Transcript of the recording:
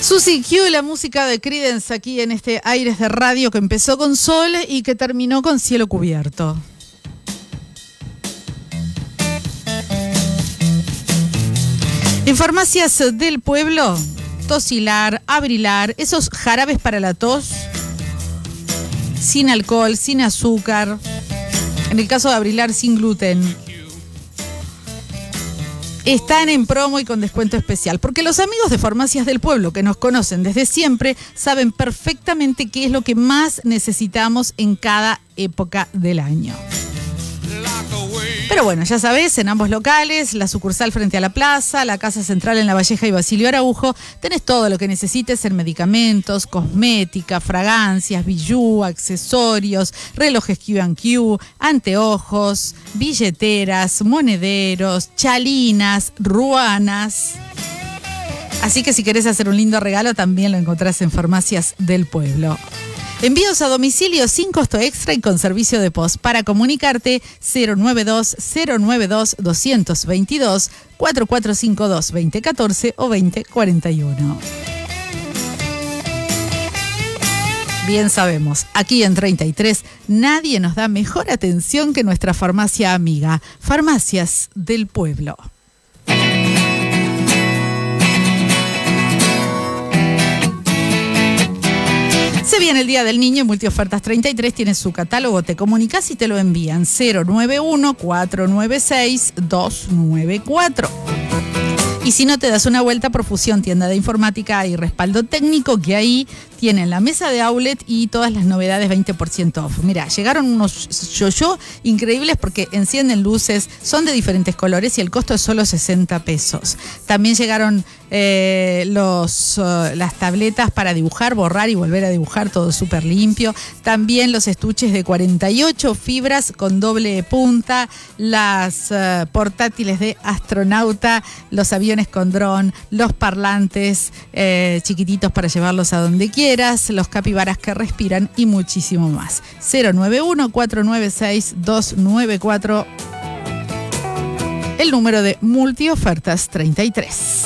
Suzy Q, la música de Creedence aquí en este Aires de Radio que empezó con sol y que terminó con cielo cubierto. En Farmacias del Pueblo, Tosilar, Abrilar, esos jarabes para la tos, sin alcohol, sin azúcar, en el caso de Abrilar sin gluten, están en promo y con descuento especial, porque los amigos de Farmacias del Pueblo que nos conocen desde siempre saben perfectamente qué es lo que más necesitamos en cada época del año. Pero bueno, ya sabés, en ambos locales, la sucursal frente a la plaza, la casa central en La Valleja y Basilio Araujo, tenés todo lo que necesites en medicamentos, cosmética, fragancias, bijú, accesorios, relojes Q&Q, anteojos, billeteras, monederos, chalinas, ruanas. Así que si querés hacer un lindo regalo, también lo encontrás en Farmacias del Pueblo. Envíos a domicilio sin costo extra y con servicio de post. Para comunicarte, 092-222, 4452-2014 o 2041. Bien sabemos, aquí en 33 nadie nos da mejor atención que nuestra farmacia amiga, Farmacias del Pueblo. Se viene el Día del Niño y Multiofertas 33 tiene su catálogo, te comunicas y te lo envían 091-496-294. Y si no, te das una vuelta por Fusión, tienda de informática y respaldo técnico, que ahí tienen la mesa de outlet y todas las novedades 20% off. Mira, llegaron unos yo-yo increíbles porque encienden luces, son de diferentes colores y el costo es solo 60 pesos. También llegaron las tabletas para dibujar, borrar y volver a dibujar, todo súper limpio. También los estuches de 48 fibras con doble punta, las portátiles de astronauta, los aviones con dron, los parlantes chiquititos para llevarlos a donde quieras, los capibaras que respiran y muchísimo más. 091-496-294, el número de Multiofertas 33.